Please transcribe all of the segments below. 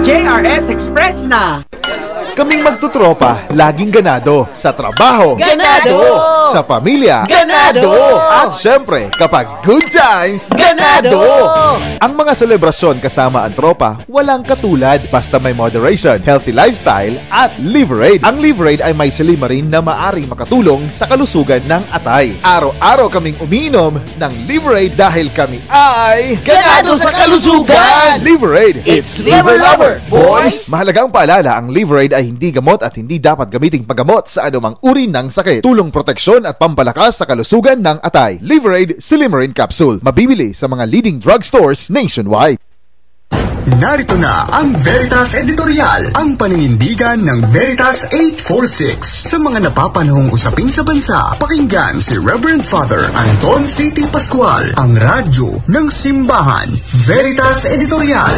JRS Express na! Kaming magtutropa, laging ganado. Sa trabaho, ganado! Sa pamilya, ganado! At syempre, kapag good times, ganado! Ang mga selebrasyon kasama ang tropa, walang katulad. Basta may moderation, healthy lifestyle, at Liverade. Ang Liverade ay may silimarin na maaring makatulong sa kalusugan ng atay. Araw-araw kaming umiinom ng Liverade dahil kami ay ganado sa kalusugan! Liverade, It's Liver Lover, boys! Mahalagang paalala, ang Liverade ay hindi gamot at hindi dapat gamiting paggamot sa anumang uri ng sakit. Tulong proteksyon at pampalakas sa kalusugan ng atay. Liverade Silimarin Capsule. Mabibili sa mga leading drugstores nationwide. Narito na ang Veritas Editorial, ang paninindigan ng Veritas 846. Sa mga napapanahong usapin sa bansa, pakinggan si Reverend Father Anton C.T. Pascual, ang radyo ng simbahan. Veritas Editorial.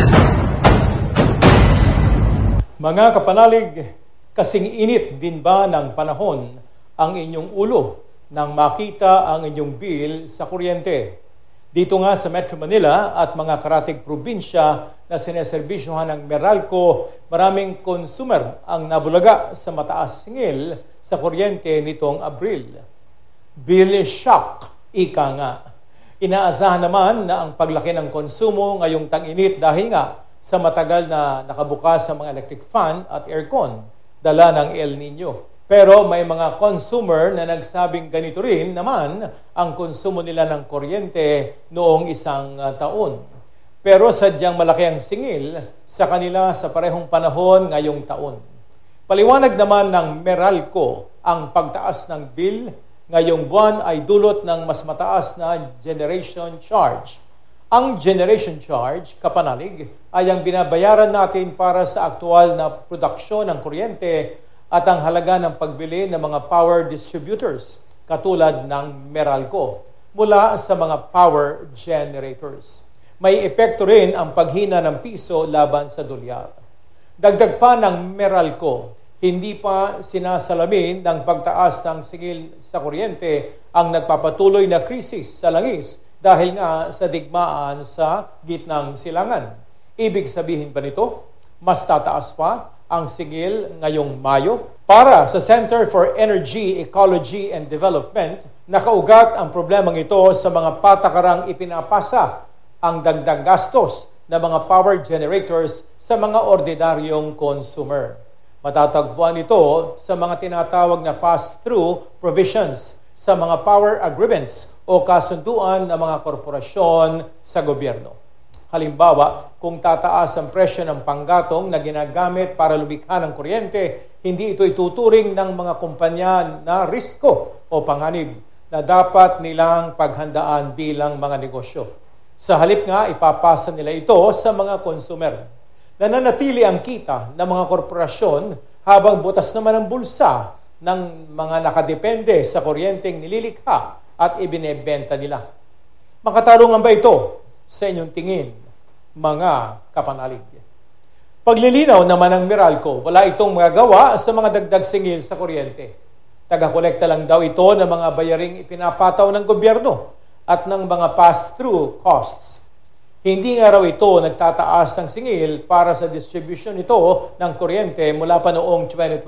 Mga kapanalig, kasing init din ba ng panahon ang inyong ulo nang makita ang inyong bill sa kuryente? Dito nga sa Metro Manila at mga karatig probinsya na sineserbisyohan ng Meralco, maraming consumer ang nabulaga sa mataas singil sa kuryente nitong Abril. Bill shock, ika nga. Inaasahan naman na ang paglaki ng konsumo ngayong tag-init dahil nga sa matagal na nakabukas sa mga electric fan at aircon, dala ng El Nino. Pero may mga consumer na nagsabing ganito rin naman ang konsumo nila ng kuryente noong isang taon. Pero sadyang malaki ang singil sa kanila sa parehong panahon ngayong taon. Paliwanag naman ng Meralco, ang pagtaas ng bill ngayong buwan ay dulot ng mas mataas na generation charge. Ang generation charge, kapanalig, ay ang binabayaran natin para sa aktual na produksyon ng kuryente at ang halaga ng pagbili ng mga power distributors katulad ng Meralco mula sa mga power generators. May epekto rin ang paghina ng piso laban sa dolyar. Dagdag pa ng Meralco, hindi pa sinasalamin ng pagtaas ng singil sa kuryente ang nagpapatuloy na krisis sa langis dahil nga sa digmaan sa gitnang silangan. Ibig sabihin ba nito, mas tataas pa ang singil ngayong Mayo? Para sa Center for Energy, Ecology and Development, nakaugat ang problemang ito sa mga patakarang ipinapasa ang dagdag gastos ng mga power generators sa mga ordinaryong consumer. Matatagpuan ito sa mga tinatawag na pass-through provisions sa mga power agreements o kasunduan ng mga korporasyon sa gobyerno. Halimbawa, kung tataas ang presyo ng panggatong na ginagamit para lumikha ng kuryente, hindi ito ituturing ng mga kumpanya na risko o panganib na dapat nilang paghandaan bilang mga negosyo. Sa halip nga, ipapasa nila ito sa mga consumer. Nananatili ang kita ng mga korporasyon habang butas naman ang bulsa ng mga nakadepende sa kuryenteng nililikha at ibinebenta nila. Makatarungan ba ito sa inyong tingin, mga kapanalig? Paglilinaw naman ng Meralco, wala itong magagawa sa mga dagdag singil sa kuryente. Taga-kolekta lang daw ito ng mga bayaring ipinapataw ng gobyerno at ng mga pass-through costs. Hindi nga raw ito nagtataas ng singil para sa distribution nito ng kuryente mula pa noong 2020.